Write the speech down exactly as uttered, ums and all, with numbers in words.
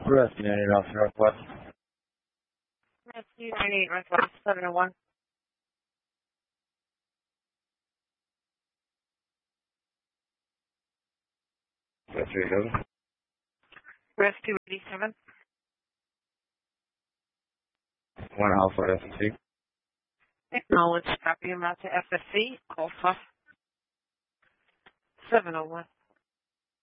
Rescue ninety-eight off Northwest. Rescue ninety-eight Northwest, seven oh one. That's three seven. Rescue eighty-seven. One Alpha F C. Acknowledge copy amount to F S C, Alpha seven oh one.